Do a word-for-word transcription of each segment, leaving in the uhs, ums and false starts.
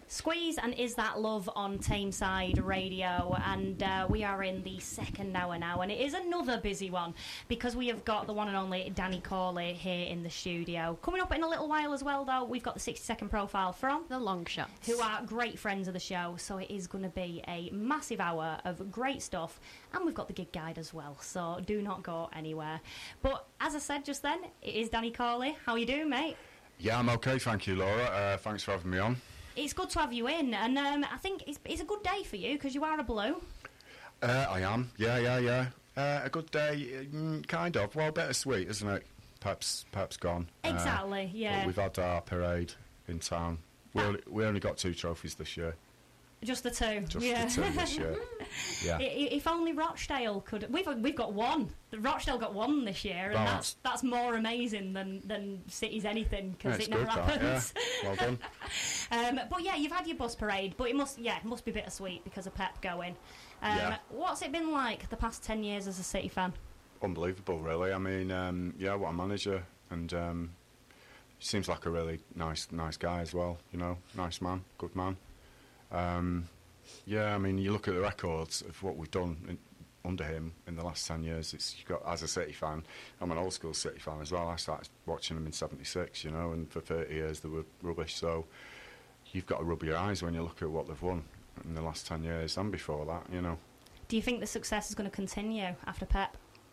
Squeeze and Is That Love on Tameside Radio, and uh, we are in the second hour now, and it is another busy one because we have got the one and only Danny Cawley here in the studio. Coming up in a little while as well, though, we've got the sixty second profile from The Long Shots, who are great friends of the show, so it is going to be a massive hour of great stuff, and we've got the gig guide as well, so do not go anywhere. But as I said just then, it is Danny Cawley. How are you doing, mate? Yeah, I'm okay, thank you, Laura. Uh, thanks for having me on. It's good to have you in, and um, I think it's, it's a good day for you because you are a Blue. Uh, I am, yeah, yeah, yeah. Uh, a good day, mm, kind of. Well, bittersweet, isn't it? Perhaps, perhaps gone. Exactly, uh, yeah. We've had our parade in town. We only, we only got two trophies this year. Just the two. Just yeah. the two this year. Yeah. If only Rochdale could. We've we've got one. Rochdale got one this year, and Well, that's that's more amazing than than City's anything because Yeah, it never good, happens. That, yeah. Well done. um, but yeah, you've had your bus parade, but it must yeah it must be bittersweet because of Pep going. Um, Yeah. What's it been like the past ten years as a City fan? Unbelievable, really. I mean, um, yeah, what a manager, and um, seems like a really nice, nice guy as well. You know, nice man, good man. Um, yeah, I mean, you look at the records of what we've done in, under him in the last ten years. It's you've got, as a City fan, I'm an old school City fan as well. I started watching them in seventy-six, you know, and for thirty years they were rubbish. So you've got to rub your eyes when you look at what they've won in the last ten years and before that, you know. Do you think the success is going to continue after Pep?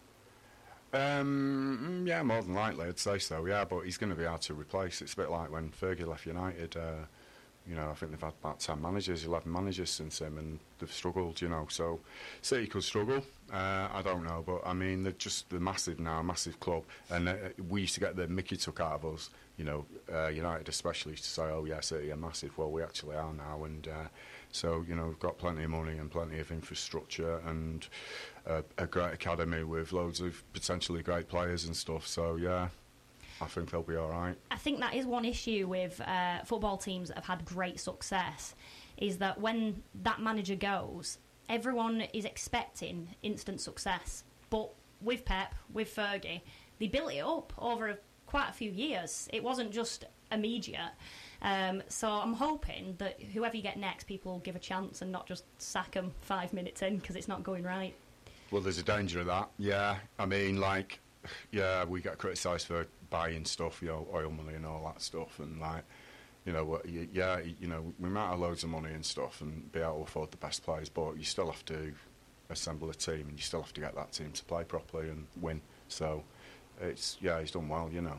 Um, yeah, more than likely, I'd say so. Yeah, but he's going to be hard to replace. It's a bit like when Fergie left United. Uh, You know, I think they've had about ten managers, eleven managers since him, and they've struggled, you know. So, City could struggle. Uh, I don't know, but I mean, they're just they're massive now, a massive club. And uh, we used to get the Mickey took out of us, you know, uh, United especially, used to say, oh, yeah, City are massive. Well, we actually are now. And uh, so, you know, we've got plenty of money and plenty of infrastructure and uh, a great academy with loads of potentially great players and stuff. So, yeah. I think they'll be all right. I think that is one issue with uh, football teams that have had great success, is that when that manager goes, everyone is expecting instant success. But with Pep, with Fergie, they built it up over a, quite a few years. It wasn't just immediate. Um, so I'm hoping that whoever you get next, people will give a chance and not just sack them five minutes in because it's not going right. Well, there's a danger of that, yeah. I mean, like... Yeah, we get criticised for buying stuff, you know, oil money and all that stuff, and like, you know, yeah, you know, we might have loads of money and stuff and be able to afford the best players, but you still have to assemble a team and you still have to get that team to play properly and win. So, it's yeah, he's done well, you know.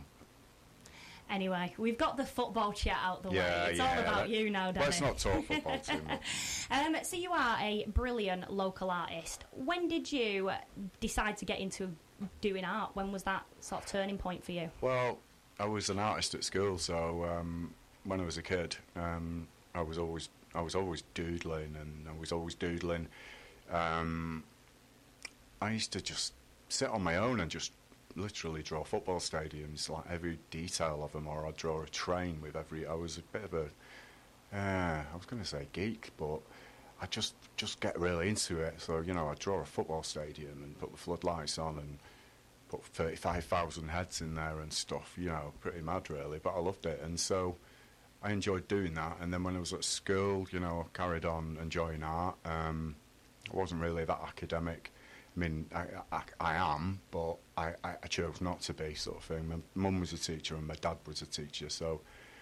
Anyway, we've got the football chat out the yeah, way. It's yeah, all about you now, Danny. Let's not talk football too much. um, so you are a brilliant local artist. When did you decide to get into doing art? When was that sort of turning point for you? Well, I was an artist at school, so um, when I was a kid, um, I was always I was always doodling, and I was always doodling. Um, I used to just sit on my own and just literally draw football stadiums, like every detail of them, or I'd draw a train with every. I was a bit of a, uh, I was going to say geek, but I just just get really into it. So you know, I'd draw a football stadium and put the floodlights on and put thirty-five thousand heads in there and stuff. You know, pretty mad really, but I loved it, and so I enjoyed doing that. And then when I was at school, you know, I carried on enjoying art. Um, I wasn't really that academic. I mean, I, I, I am, but I, I chose not to be, sort of thing. My mum was a teacher and my dad was a teacher, so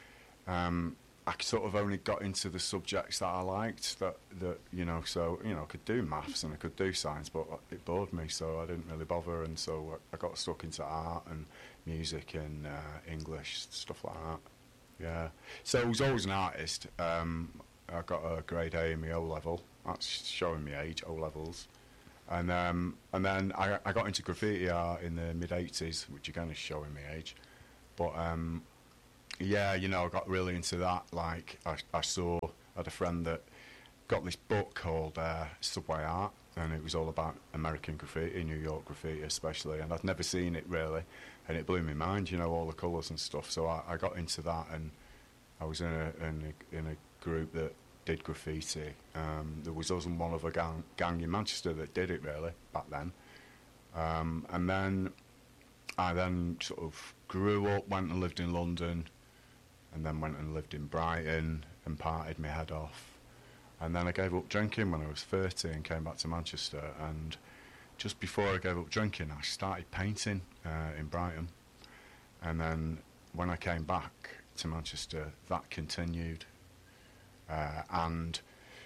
um, I sort of only got into the subjects that I liked, that, that, you know, so, you know, I could do maths and I could do science, but it bored me, so I didn't really bother, and so I got stuck into art and music and uh, English, stuff like that, yeah. So I was always an artist. Um, I got a grade A in my O-level, that's showing me age, O-levels. And um, and then I, I got into graffiti art in the mid eighties, which again is showing me age. But um, yeah, you know, I got really into that. Like I, I saw, I had a friend that got this book called uh, Subway Art, and it was all about American graffiti, New York graffiti especially. And I'd never seen it really, and it blew my mind. You know, all the colours and stuff. So I, I got into that, and I was in a in a, in a group that did graffiti. Um, there was us and one other gang, gang in Manchester that did it really back then. Um, and then I then sort of grew up, went and lived in London, and then went and lived in Brighton, and partied my head off. And then I gave up drinking when I was thirty and came back to Manchester. And just before I gave up drinking, I started painting uh, in Brighton. And then when I came back to Manchester, that continued. Uh, and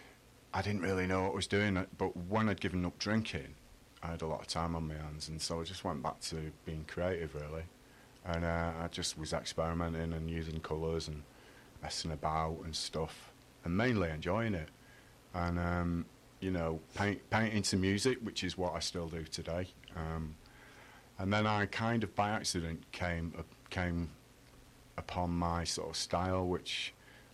I didn't really know what I was doing, but when I'd given up drinking, I had a lot of time on my hands, and so I just went back to being creative, really. And uh, I just was experimenting and using colours and messing about and stuff, and mainly enjoying it. And, um, you know, paint, painting to music, which is what I still do today. Um, and then I kind of, by accident, came uh, came upon my sort of style, which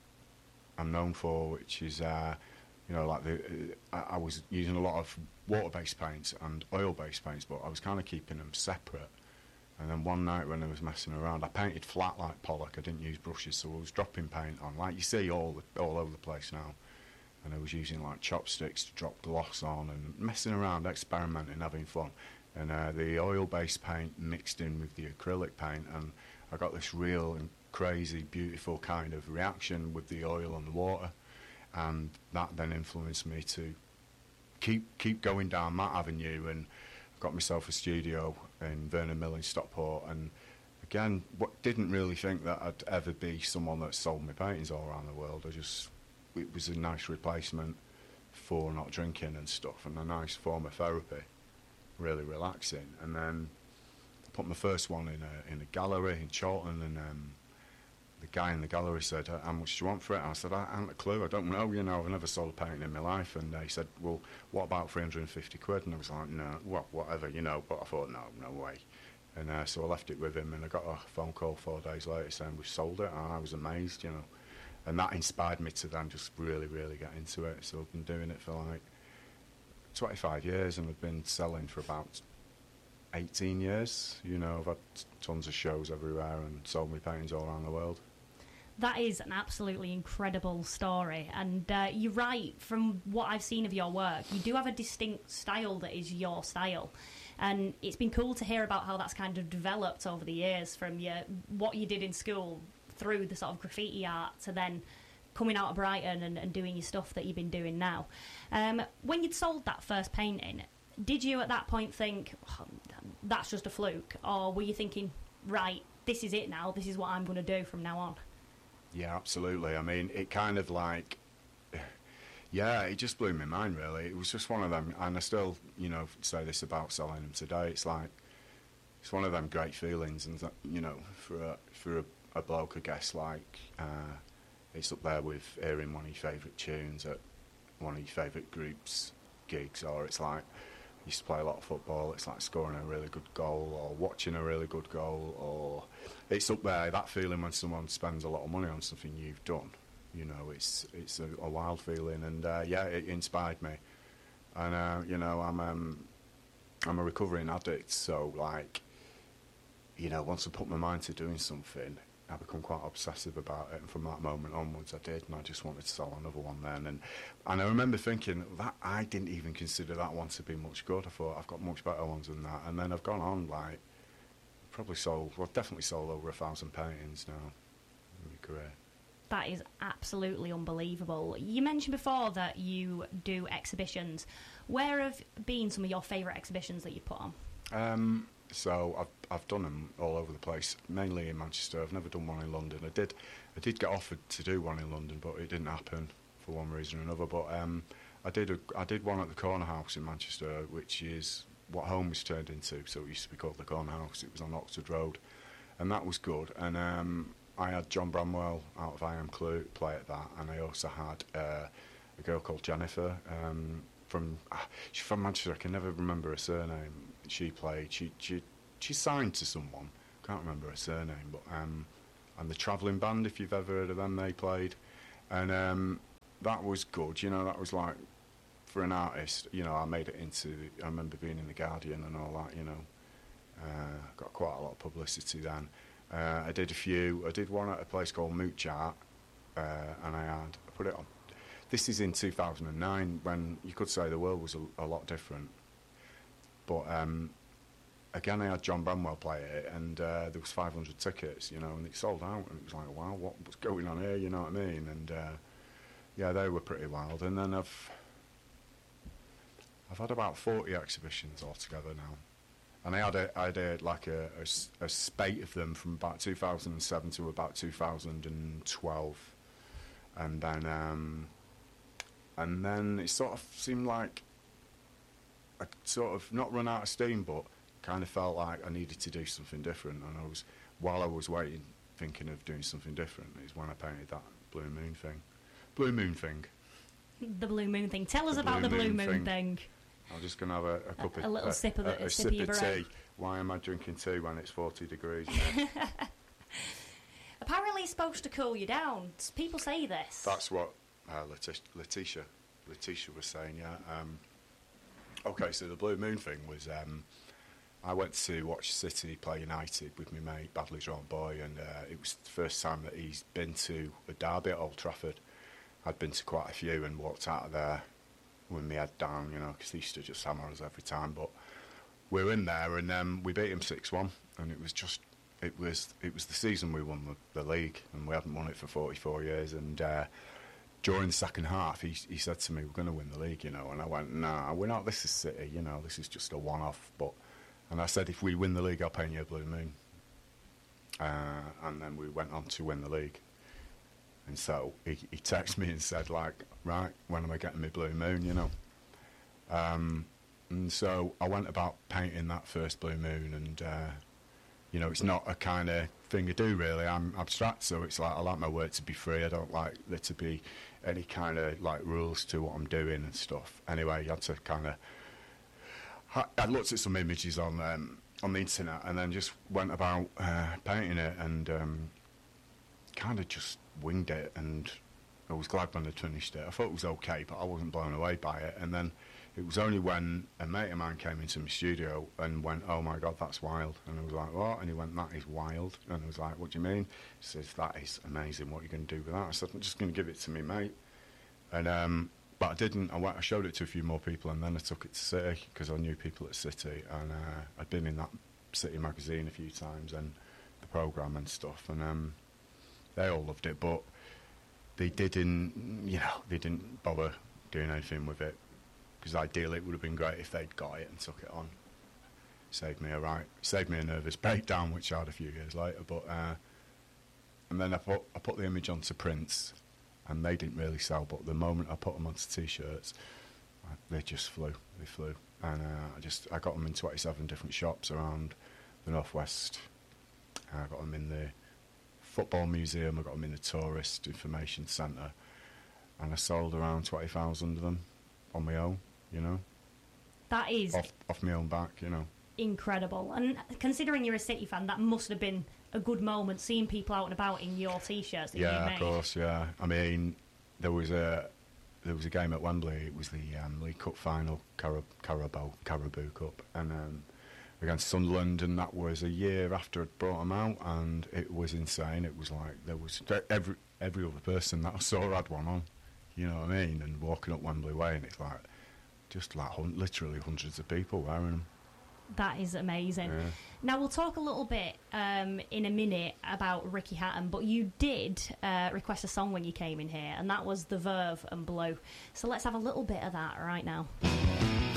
I'm known for, which is... Uh, You know, like the, uh, I, I was using a lot of water-based paints and oil-based paints, but I was kind of keeping them separate. And then one night when I was messing around, I painted flat like Pollock. I didn't use brushes, so I was dropping paint on, like you see all the, all over the place now. And I was using like chopsticks to drop gloss on and messing around, experimenting, having fun. And uh, the oil-based paint mixed in with the acrylic paint, and I got this real and crazy, beautiful kind of reaction with the oil and the water. And that then influenced me to keep keep going down that avenue, and got myself a studio in Vernon Mill in Stockport. And again, what didn't really think that I'd ever be someone that sold my paintings all around the world. I just, it was a nice replacement for not drinking and stuff, and a nice form of therapy, really relaxing. And then I put my first one in a in a gallery in Chorlton, and um, the guy in the gallery said, how much do you want for it? I said, I haven't a clue, I don't know, you know, I've never sold a painting in my life. And he said, well, what about three hundred fifty quid? And I was like, no, well, whatever, you know, but I thought, no, no way. And uh, so I left it with him, and I got a phone call four days later saying we've sold it, and I was amazed, you know. And that inspired me to then just really, really get into it. So I've been doing it for like twenty-five years, and I've been selling for about eighteen years. You know, I've had tons of shows everywhere and sold my paintings all around the world. That is an absolutely incredible story, and uh, you're right, from what I've seen of your work, you do have a distinct style that is your style, and it's been cool to hear about how that's kind of developed over the years, from your, what you did in school through the sort of graffiti art to then coming out of Brighton and, and doing your stuff that you've been doing now. Um, when you'd sold that first painting, did you at that point think, oh, that's just a fluke, or were you thinking, right, this is it now, this is what I'm going to do from now on? Yeah, absolutely. I mean, it kind of like, yeah, it just blew my mind, really. It was just one of them, and I still, you know, say this about selling them today. It's like, it's one of them great feelings, and, that, you know, for a, for a, a bloke, I guess, like, uh, it's up there with hearing one of your favourite tunes at one of your favourite groups' gigs, or it's like, I used to play a lot of football, it's like scoring a really good goal or watching a really good goal, or it's up there, that feeling when someone spends a lot of money on something you've done. You know, it's it's a, a wild feeling, and uh, yeah, it inspired me. And uh, you know, I'm um, I'm a recovering addict, so like, you know, once I put my mind to doing something, I become quite obsessive about it, and from that moment onwards I did, and I just wanted to sell another one then. And and I remember thinking that I didn't even consider that one to be much good. I thought, I've got much better ones than that. And then I've gone on, like, probably sold, well, I've definitely sold over a thousand paintings now in my career. That is absolutely unbelievable. You mentioned before that you do exhibitions. Where have been some of your favourite exhibitions that you put on? Um... So I've I've done them all over the place, mainly in Manchester. I've never done one in London. I did I did get offered to do one in London, but it didn't happen for one reason or another. But um, I did a, I did one at the Corner House in Manchester, which is what Home was turned into. So it used to be called the Corner House. It was on Oxford Road, and that was good. And um, I had John Bramwell out of I Am Clue play at that, and I also had uh, a girl called Jennifer um, from ah, she's from Manchester. I can never remember her surname. She played. She she she signed to someone. Can't remember her surname, but um, and the Travelling Band, if you've ever heard of them, they played, and um, that was good. You know, that was like, for an artist. You know, I made it into. I remember being in the Guardian and all that. You know, uh, got quite a lot of publicity then. Uh, I did a few. I did one at a place called Mooch Art, uh, and I had I put it on. This is in two thousand nine, when you could say the world was a, a lot different. But um, again, I had John Bramwell play it, and uh, there was five hundred tickets, you know, and it sold out, and it was like, wow, what, what's going on here, you know what I mean? And uh, yeah, they were pretty wild. And then I've I've had about forty exhibitions altogether now, and I had a, I had a, like a, a s- a spate of them from about two thousand seven to about two thousand twelve, and then um, and then it sort of seemed like I sort of not run out of steam, but kind of felt like I needed to do something different. And I was, while I was waiting, thinking of doing something different, is when I painted that Blue Moon thing. Blue Moon thing. The Blue Moon thing. Tell us The about Blue the Blue Moon Moon thing. thing. I'm just going to have a, a cup A- of a little uh, sip of it- a, a a sip sip of of your tea. own. Why am I drinking tea when it's forty degrees? Apparently it's supposed to cool you down. S- People say this. That's what uh, Letitia, Letitia, Letitia was saying. Yeah. Um, okay, so the Blue Moon thing was. Um, I went to watch City play United with my mate, badly drawn boy, and uh, it was the first time that he's been to a derby at Old Trafford. I'd been to quite a few and walked out of there with my head down, you know, because he used to just hammer us every time. But we were in there, and um, we beat him six one, and it was just, it was it was the season we won the, the league, and we hadn't won it for forty-four years, and uh, during the second half, he, he said to me, we're going to win the league, you know, and I went, nah, we're not, this is City, you know, this is just a one-off, but... And I said, if we win the league, I'll paint you a Blue Moon. Uh, and then we went on to win the league. And so he, he texted me and said, like, right, when am I getting my Blue Moon, you know? Um, and so I went about painting that first Blue Moon, and, uh, you know, it's not a kind of thing I do, really. I'm abstract, so it's like I like my work to be free. I don't like there to be any kind of, like, rules to what I'm doing and stuff. Anyway, you had to kind of... I looked at some images on um, on the internet and then just went about uh, painting it, and um, kind of just winged it, and I was glad when I finished it. I thought it was okay, but I wasn't blown away by it. And then it was only when a mate of mine came into my studio and went, oh my God, that's wild. And I was like, what? And he went, that is wild. And I was like, what do you mean? He says, that is amazing. What are you going to do with that? I said, I'm just going to give it to me, mate. And um, but I didn't. I, went, I showed it to a few more people, and then I took it to City because I knew people at City, and uh, I'd been in that City magazine a few times and the programme and stuff, and um, they all loved it, but they didn't, you know, they didn't bother doing anything with it, because ideally it would have been great if they'd got it and took it on. Saved me a right, saved me a nervous breakdown, which I had a few years later. But uh, and then I put I put the image onto prints, and they didn't really sell. But the moment I put them onto T-shirts, they just flew. They flew, and uh, I just I got them in twenty-seven different shops around the northwest. I got them in the football museum. I got them in the tourist information centre, and I sold around twenty thousand of them on my own. You know, that is off off my own back. You know, incredible. And considering you're a City fan, that must have been a good moment, seeing people out and about in your T-shirts that yeah, you made. of course, yeah. I mean, there was a there was a game at Wembley. It was the um, League Cup final, Carab- Carabao Carabao Cup, and um, against Sunderland, and that was a year after I'd brought them out, and it was insane. It was like there was every every other person that I saw had one on, you know what I mean? And walking up Wembley Way, and it's like just like hun- literally hundreds of people wearing them. That is amazing. Yeah. Now, we'll talk a little bit um, in a minute about Ricky Hatton, but you did uh, request a song when you came in here, and that was The Verve and Blue. So let's have a little bit of that right now.